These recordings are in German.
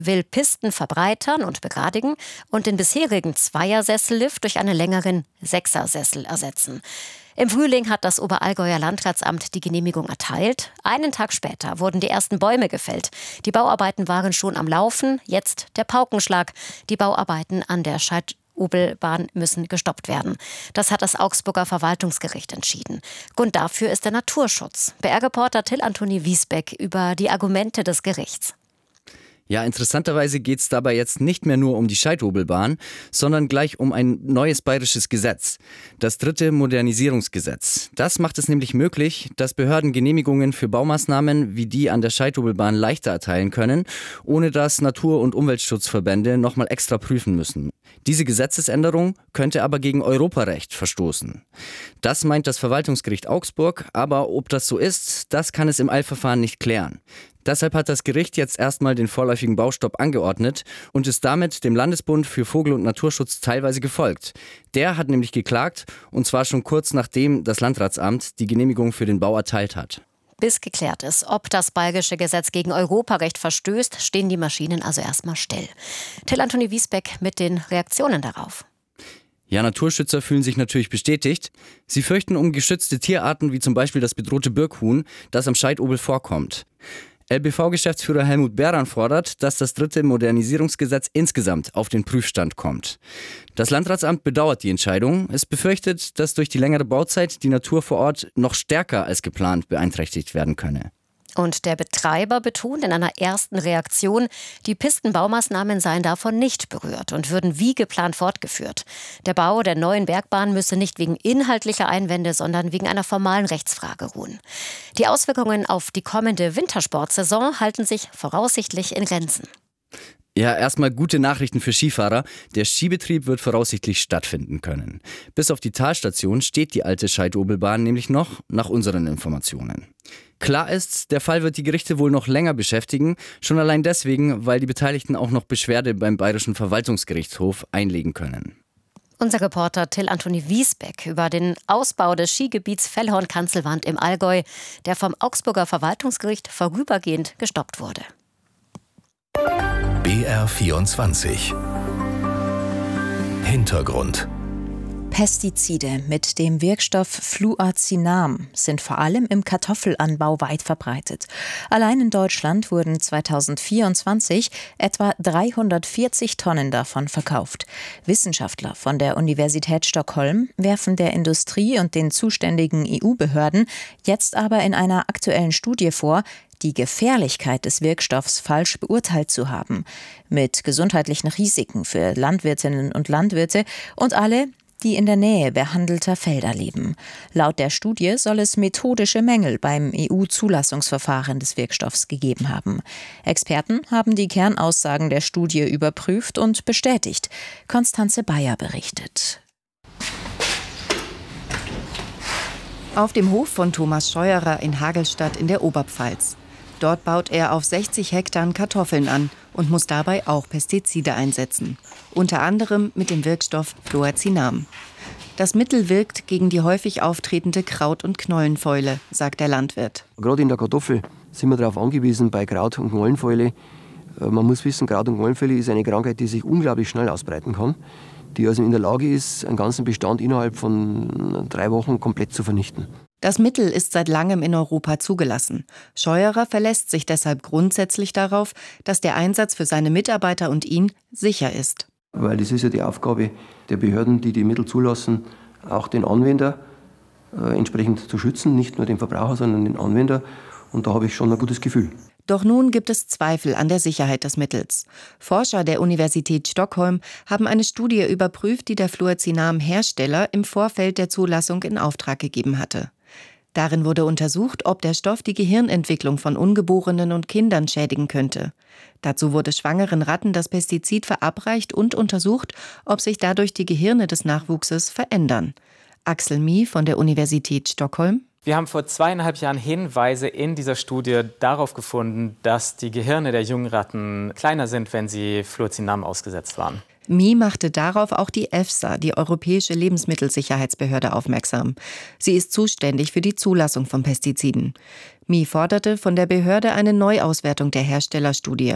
will Pisten verbreitern und begradigen und den bisherigen Zweiersessellift durch einen längeren Sechsersessel ersetzen. Im Frühling hat das Oberallgäuer Landratsamt die Genehmigung erteilt. Einen Tag später wurden die ersten Bäume gefällt. Die Bauarbeiten waren schon am Laufen, jetzt der Paukenschlag. Die Bauarbeiten an der Scheid-Obel-Bahn müssen gestoppt werden. Das hat das Augsburger Verwaltungsgericht entschieden. Grund dafür ist der Naturschutz. BR-Reporter Till Anthony Wiesbeck über die Argumente des Gerichts. Ja, interessanterweise geht es dabei jetzt nicht mehr nur um die Scheid-Obel-Bahn, sondern gleich um ein neues bayerisches Gesetz. Das 3. Modernisierungsgesetz. Das macht es nämlich möglich, dass Behörden Genehmigungen für Baumaßnahmen wie die an der Scheid-Obel-Bahn leichter erteilen können, ohne dass Natur- und Umweltschutzverbände nochmal extra prüfen müssen. Diese Gesetzesänderung könnte aber gegen Europarecht verstoßen. Das meint das Verwaltungsgericht Augsburg, aber ob das so ist, das kann es im Eilverfahren nicht klären. Deshalb hat das Gericht jetzt erstmal den vorläufigen Baustopp angeordnet und ist damit dem Landesbund für Vogel- und Naturschutz teilweise gefolgt. Der hat nämlich geklagt, und zwar schon kurz nachdem das Landratsamt die Genehmigung für den Bau erteilt hat. Bis geklärt ist, ob das bayerische Gesetz gegen Europarecht verstößt, stehen die Maschinen also erstmal still. Till Anthony Wiesbeck mit den Reaktionen darauf. Ja, Naturschützer fühlen sich natürlich bestätigt. Sie fürchten um geschützte Tierarten wie zum Beispiel das bedrohte Birkhuhn, das am Scheid-Obel vorkommt. LBV-Geschäftsführer Helmut Beran fordert, dass das 3. Modernisierungsgesetz insgesamt auf den Prüfstand kommt. Das Landratsamt bedauert die Entscheidung. Es befürchtet, dass durch die längere Bauzeit die Natur vor Ort noch stärker als geplant beeinträchtigt werden könne. Und der Betreiber betont in einer ersten Reaktion, die Pistenbaumaßnahmen seien davon nicht berührt und würden wie geplant fortgeführt. Der Bau der neuen Bergbahn müsse nicht wegen inhaltlicher Einwände, sondern wegen einer formalen Rechtsfrage ruhen. Die Auswirkungen auf die kommende Wintersportsaison halten sich voraussichtlich in Grenzen. Ja, erstmal gute Nachrichten für Skifahrer. Der Skibetrieb wird voraussichtlich stattfinden können. Bis auf die Talstation steht die alte Scheid-Obel-Bahn nämlich noch, nach unseren Informationen. Klar ist, der Fall wird die Gerichte wohl noch länger beschäftigen, schon allein deswegen, weil die Beteiligten auch noch Beschwerde beim Bayerischen Verwaltungsgerichtshof einlegen können. Unser Reporter Till Anthony Wiesbeck über den Ausbau des Skigebiets Fellhorn-Kanzelwand im Allgäu, der vom Augsburger Verwaltungsgericht vorübergehend gestoppt wurde. BR24 Hintergrund. Pestizide mit dem Wirkstoff Fluazinam sind vor allem im Kartoffelanbau weit verbreitet. Allein in Deutschland wurden 2024 etwa 340 Tonnen davon verkauft. Wissenschaftler von der Universität Stockholm werfen der Industrie und den zuständigen EU-Behörden jetzt aber in einer aktuellen Studie vor, die Gefährlichkeit des Wirkstoffs falsch beurteilt zu haben, mit gesundheitlichen Risiken für Landwirtinnen und Landwirte und alle, die in der Nähe behandelter Felder leben. Laut der Studie soll es methodische Mängel beim EU-Zulassungsverfahren des Wirkstoffs gegeben haben. Experten haben die Kernaussagen der Studie überprüft und bestätigt. Konstanze Bayer berichtet. Auf dem Hof von Thomas Scheuerer in Hagelstadt in der Oberpfalz. Dort baut er auf 60 Hektar Kartoffeln an und muss dabei auch Pestizide einsetzen. Unter anderem mit dem Wirkstoff Fluazinam. Das Mittel wirkt gegen die häufig auftretende Kraut- und Knollenfäule, sagt der Landwirt. Gerade in der Kartoffel sind wir darauf angewiesen, bei Kraut- und Knollenfäule. Man muss wissen, Kraut- und Knollenfäule ist eine Krankheit, die sich unglaublich schnell ausbreiten kann, die also in der Lage ist, einen ganzen Bestand innerhalb von 3 Wochen komplett zu vernichten. Das Mittel ist seit langem in Europa zugelassen. Scheuerer verlässt sich deshalb grundsätzlich darauf, dass der Einsatz für seine Mitarbeiter und ihn sicher ist. Weil es ist ja die Aufgabe der Behörden, die die Mittel zulassen, auch den Anwender entsprechend zu schützen, nicht nur den Verbraucher, sondern den Anwender. Und da habe ich schon ein gutes Gefühl. Doch nun gibt es Zweifel an der Sicherheit des Mittels. Forscher der Universität Stockholm haben eine Studie überprüft, die der Fluazinam-Hersteller im Vorfeld der Zulassung in Auftrag gegeben hatte. Darin wurde untersucht, ob der Stoff die Gehirnentwicklung von Ungeborenen und Kindern schädigen könnte. Dazu wurde schwangeren Ratten das Pestizid verabreicht und untersucht, ob sich dadurch die Gehirne des Nachwuchses verändern. Axel Mie von der Universität Stockholm. Wir haben vor 2,5 Jahren Hinweise in dieser Studie darauf gefunden, dass die Gehirne der jungen Ratten kleiner sind, wenn sie Fluazinam ausgesetzt waren. Mie machte darauf auch die EFSA, die Europäische Lebensmittelsicherheitsbehörde, aufmerksam. Sie ist zuständig für die Zulassung von Pestiziden. Mie forderte von der Behörde eine Neuauswertung der Herstellerstudie.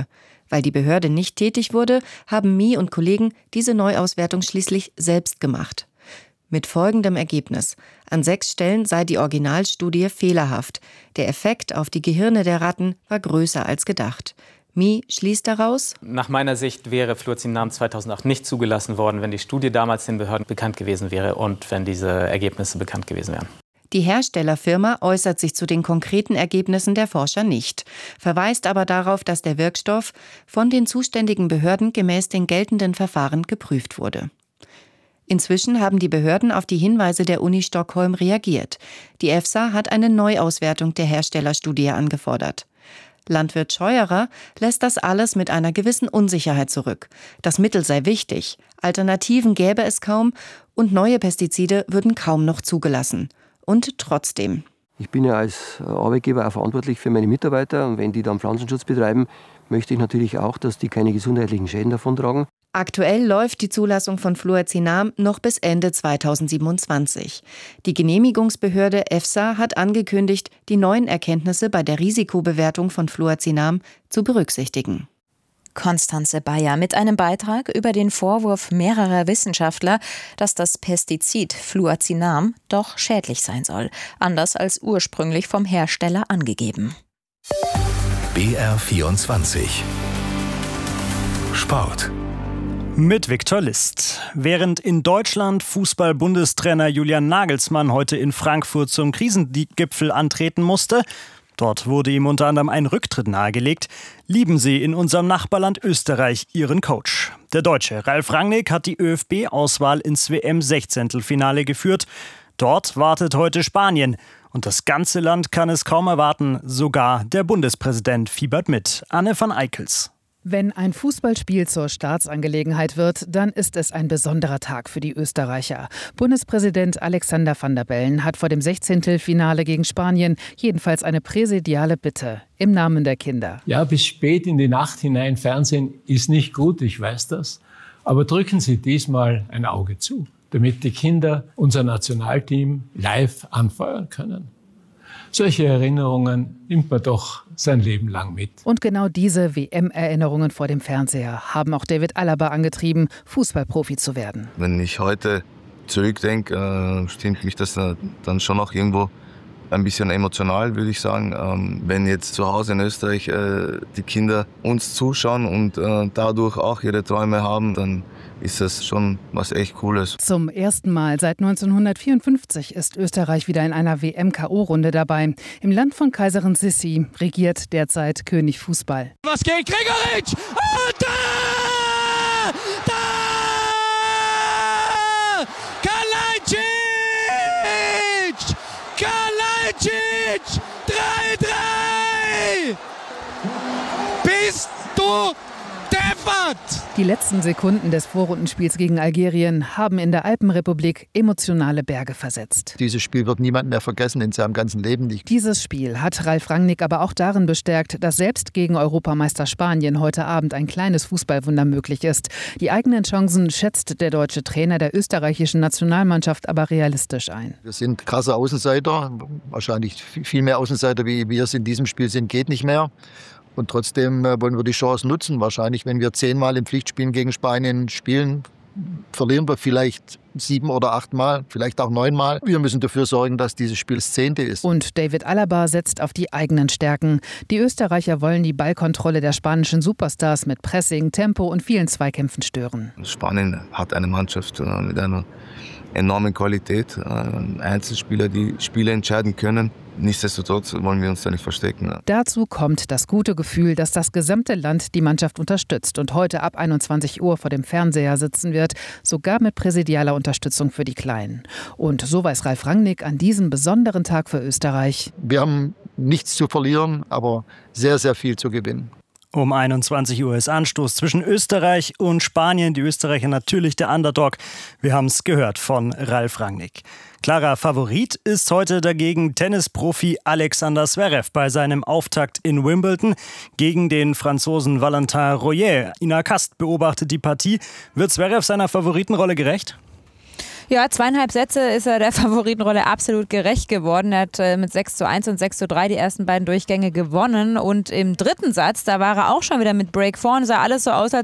Weil die Behörde nicht tätig wurde, haben Mie und Kollegen diese Neuauswertung schließlich selbst gemacht. Mit folgendem Ergebnis: An 6 Stellen sei die Originalstudie fehlerhaft. Der Effekt auf die Gehirne der Ratten war größer als gedacht. Mie schließt daraus: Nach meiner Sicht wäre Fluocinam 2008 nicht zugelassen worden, wenn die Studie damals den Behörden bekannt gewesen wäre und wenn diese Ergebnisse bekannt gewesen wären. Die Herstellerfirma äußert sich zu den konkreten Ergebnissen der Forscher nicht, verweist aber darauf, dass der Wirkstoff von den zuständigen Behörden gemäß den geltenden Verfahren geprüft wurde. Inzwischen haben die Behörden auf die Hinweise der Uni Stockholm reagiert. Die EFSA hat eine Neuauswertung der Herstellerstudie angefordert. Landwirt Scheuerer lässt das alles mit einer gewissen Unsicherheit zurück. Das Mittel sei wichtig, Alternativen gäbe es kaum und neue Pestizide würden kaum noch zugelassen. Und trotzdem: Ich bin ja als Arbeitgeber auch verantwortlich für meine Mitarbeiter und wenn die dann Pflanzenschutz betreiben, möchte ich natürlich auch, dass die keine gesundheitlichen Schäden davontragen. Aktuell läuft die Zulassung von Fluocinam noch bis Ende 2027. Die Genehmigungsbehörde EFSA hat angekündigt, die neuen Erkenntnisse bei der Risikobewertung von Fluocinam zu berücksichtigen. Konstanze Bayer mit einem Beitrag über den Vorwurf mehrerer Wissenschaftler, dass das Pestizid Fluocinam doch schädlich sein soll, anders als ursprünglich vom Hersteller angegeben. BR24 Sport. Mit Viktor List. Während in Deutschland Fußball-Bundestrainer Julian Nagelsmann heute in Frankfurt zum Krisengipfel antreten musste, dort wurde ihm unter anderem ein Rücktritt nahegelegt, lieben sie in unserem Nachbarland Österreich ihren Coach. Der Deutsche Ralf Rangnick hat die ÖFB-Auswahl ins WM-Sechzehntelfinale geführt. Dort wartet heute Spanien. Und das ganze Land kann es kaum erwarten, sogar der Bundespräsident fiebert mit. Anne van Eickels. Wenn ein Fußballspiel zur Staatsangelegenheit wird, dann ist es ein besonderer Tag für die Österreicher. Bundespräsident Alexander Van der Bellen hat vor dem Sechzehntelfinale gegen Spanien jedenfalls eine präsidiale Bitte im Namen der Kinder. Ja, bis spät in die Nacht hinein Fernsehen ist nicht gut, ich weiß das. Aber drücken Sie diesmal ein Auge zu, damit die Kinder unser Nationalteam live anfeuern können. Solche Erinnerungen nimmt man doch sein Leben lang mit. Und genau diese WM-Erinnerungen vor dem Fernseher haben auch David Alaba angetrieben, Fußballprofi zu werden. Wenn ich heute zurückdenke, stimmt mich das dann schon auch irgendwo ein bisschen emotional, würde ich sagen. Wenn jetzt zu Hause in Österreich die Kinder uns zuschauen und dadurch auch ihre Träume haben, dann ist das schon was echt Cooles. Zum ersten Mal seit 1954 ist Österreich wieder in einer WM-KO-Runde dabei. Im Land von Kaiserin Sissi regiert derzeit König Fußball. Was geht? Gregoritsch! Und da! Kalajdzic! Kalajdzic! 3-3! Bist du deppert! Die letzten Sekunden des Vorrundenspiels gegen Algerien haben in der Alpenrepublik emotionale Berge versetzt. Dieses Spiel wird niemand mehr vergessen in seinem ganzen Leben nicht. Dieses Spiel hat Ralf Rangnick aber auch darin bestärkt, dass selbst gegen Europameister Spanien heute Abend ein kleines Fußballwunder möglich ist. Die eigenen Chancen schätzt der deutsche Trainer der österreichischen Nationalmannschaft aber realistisch ein. Wir sind krasse Außenseiter, wahrscheinlich viel mehr Außenseiter, wie wir es in diesem Spiel sind, geht nicht mehr. Und trotzdem wollen wir die Chance nutzen. Wahrscheinlich, wenn wir 10-mal in Pflichtspielen gegen Spanien spielen, verlieren wir vielleicht 7 oder 8 Mal, vielleicht auch 9 Mal. Wir müssen dafür sorgen, dass dieses Spiel das 10. ist. Und David Alaba setzt auf die eigenen Stärken. Die Österreicher wollen die Ballkontrolle der spanischen Superstars mit Pressing, Tempo und vielen Zweikämpfen stören. Spanien hat eine Mannschaft mit einer enormen Qualität, Einzelspieler, die Spiele entscheiden können. Nichtsdestotrotz wollen wir uns da nicht verstecken. Dazu kommt das gute Gefühl, dass das gesamte Land die Mannschaft unterstützt und heute ab 21 Uhr vor dem Fernseher sitzen wird, sogar mit präsidialer Unterstützung für die Kleinen. Und so weiß Ralf Rangnick an diesem besonderen Tag für Österreich: Wir haben nichts zu verlieren, aber sehr, sehr viel zu gewinnen. Um 21 Uhr ist Anstoß zwischen Österreich und Spanien. Die Österreicher natürlich der Underdog. Wir haben es gehört von Ralf Rangnick. Klarer Favorit ist heute dagegen Tennisprofi Alexander Zverev bei seinem Auftakt in Wimbledon gegen den Franzosen Valentin Royer. Ina Kast beobachtet die Partie. Wird Zverev seiner Favoritenrolle gerecht? Ja, 2,5 Sätze ist er der Favoritenrolle absolut gerecht geworden. Er hat mit 6:1 und 6:3 die ersten beiden Durchgänge gewonnen. Und im dritten Satz, da war er auch schon wieder mit Break vorn. Sah alles so aus, als